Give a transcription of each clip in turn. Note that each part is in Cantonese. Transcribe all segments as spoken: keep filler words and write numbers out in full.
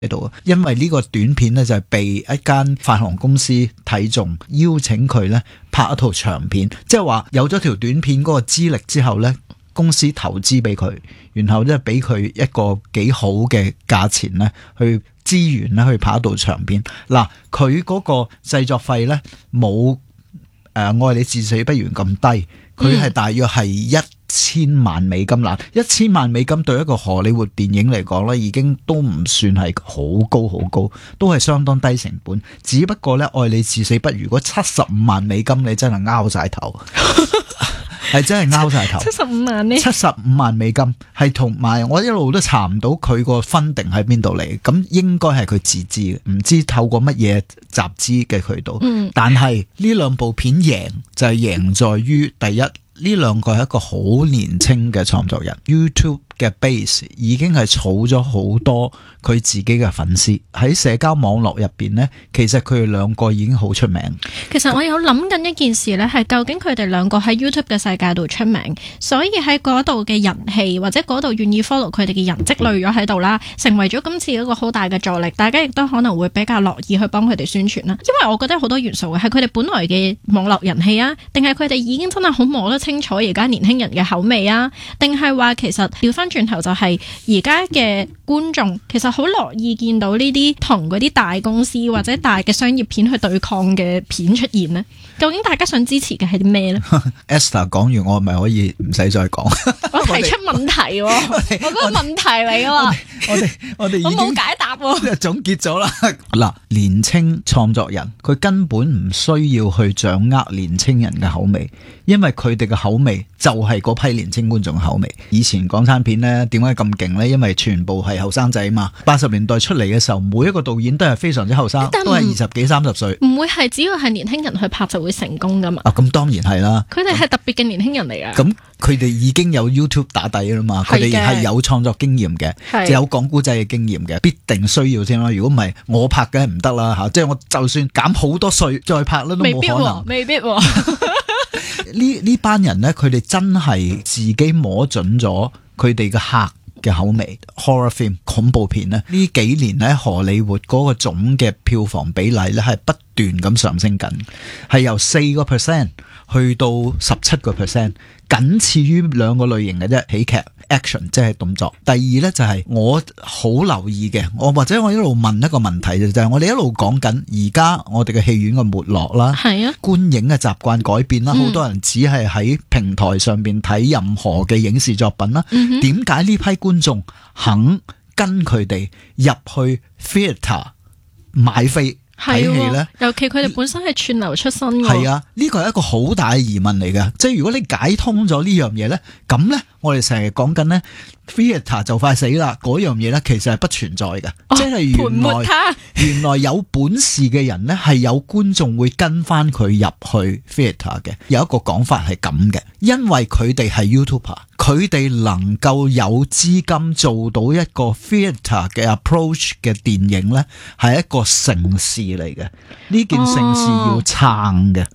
喺度，因為呢個短片咧就係被一間發行公司睇中，邀請佢咧拍一套長片，即係話有咗條短片嗰個資歷之後咧，公司投資俾佢，然後咧俾佢一個幾好嘅價錢咧去資源咧去拍一套長片。嗱，佢嗰個製作費咧冇誒愛你至死不渝咁低，佢係大約係一千萬美金啦，一千萬美金對一個荷里活電影嚟講咧，已經都唔算係好高好高，都係相當低成本。只不過咧，愛你至死不渝嗰七十五萬美金，你真係拗晒頭，係真係拗晒頭。 七十五萬呢？七十五萬美金係同埋我一路都查唔到佢個分定喺邊度嚟，咁應該係佢自資嘅，唔知透過乜嘢集資嘅渠道。嗯，但係呢兩部片贏就係贏在於第一。呢兩個係一個好年輕嘅創作人 ，YouTube 嘅 base 已經係儲咗好多佢自己嘅粉絲喺社交網絡入邊呢，其實佢哋兩個已經好出名。 其實我有諗緊一件事呢，係究竟佢哋兩個喺 YouTube 嘅世界度出名，所以喺嗰度嘅人氣或者嗰度願意 follow 佢哋嘅人積累咗喺度啦，成為咗今次一個好大嘅助力，大家亦都可能會比較樂意去幫佢哋宣傳啦。因為我覺得好多元素嘅係佢哋本來嘅網絡人氣啊，定係佢哋已經真係好摸得清楚而家年輕人嘅口味啊，定係話其實調翻轉頭就係而家嘅觀眾其實好樂意見到呢啲同嗰啲大公司或者大嘅商業片去對抗嘅片出現呢？究竟大家想支持嘅係啲咩呢？ Esther 講完我係咪可以唔使再講？ 我提出問題，我嗰個問題嚟噶嘛？ 我哋我哋我冇解答喎。 總結咗啦。嗱，年青創作人佢根本唔需要去掌握年青人嘅口味，因為佢哋嘅口味就係嗰批年青觀眾嘅口味。以前港產片呢點解咁勁呢？因為全部係後生仔嘛。八十年代出嚟嘅時候，每一個導演都係非常之後生，都係二十幾三十歲。 唔會係只要係年輕人去拍就會成功噶嘛？ 啊，咁當然係啦。 佢哋係特別嘅年輕人嚟噶。 咁佢哋已經有 YouTube 打底啦嘛，佢哋係有創作經驗嘅，有講古仔嘅經驗嘅，必定需要先啦。如果唔係，我拍梗係唔得啦吓，即係我就算減好多稅再拍咧都冇可能。 未必、啊， 呢呢班人咧，佢哋真係自己摸準咗佢哋嘅客嘅口味。horror film 恐怖片咧，呢幾年咧荷里活嗰個總嘅票房比例咧係不斷咁上升緊，係由四個 percent 去到十七個 percent， 僅次於兩個類型嘅啫，喜劇 action 即係動作。第二咧就係我好留意嘅，我或者我一路問一個問題就係、是、我哋一路講緊而家我哋嘅戲院嘅沒落啦，係啊，觀影嘅習慣改變啦，好、嗯、多人只係喺平台上邊睇任何嘅影視作品啦。點解呢批觀眾肯跟佢哋入去 theatre 買飛睇戲咧？ 尤其佢哋本身係串流出身嘅。 係啊，呢個係一個好大嘅疑問嚟嘅。即係如果你解通咗呢樣嘢咧，咁咧我哋成日講緊咧 theatre 就快死啦，嗰樣嘢咧其實係不存在嘅。哦、即係原來原來有本事嘅人咧係有觀眾會跟翻佢入去 theatre 嘅。有一個講法係咁嘅，因為佢哋係 YouTuber， 佢哋能夠有資金做到一個 theatre 嘅 approach 嘅電影咧，係一個盛事嚟嘅。呢件盛事要撐嘅。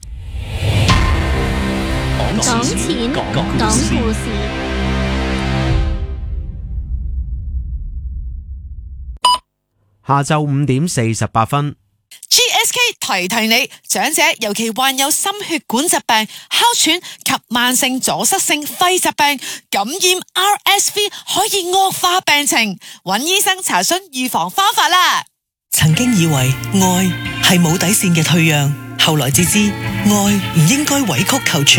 講錢講故事。 下晝五點四十八分 ，G S K 提提你，長者尤其患有心血管疾病、哮喘及慢性阻塞性肺疾病，感染 R S V 可以惡化病情，揾醫生查詢預防方法啦。曾經以為愛係冇底線嘅退讓，後來至知愛唔應該委曲求全。